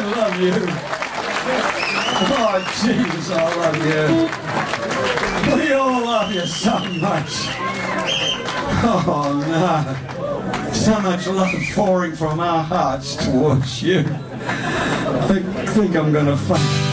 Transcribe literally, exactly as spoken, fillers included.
love you. Oh, Jesus, I love you. We all love you so much. Oh, no. So much love pouring from our hearts towards you. I think I'm going to faint.